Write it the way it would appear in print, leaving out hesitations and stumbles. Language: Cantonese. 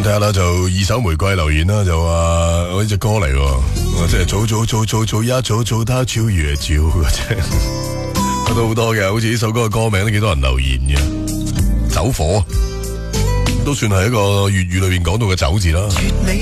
睇下啦，就二手玫瑰留言啦，就話我呢隻歌嚟喎，即係早他超越照嘅啫，都好多嘅，好似呢首歌嘅歌名都幾多人留言嘅，走火都算係一個粵語裏邊講到嘅走字啦。